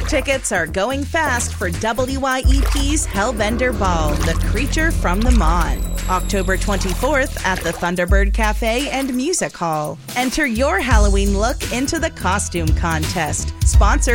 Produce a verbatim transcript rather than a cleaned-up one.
Tickets are going fast for W I E P's Hellbender Ball, The Creature from the Mon, October twenty-fourth at the Thunderbird Cafe and Music Hall. Enter your Halloween look into the costume contest, sponsored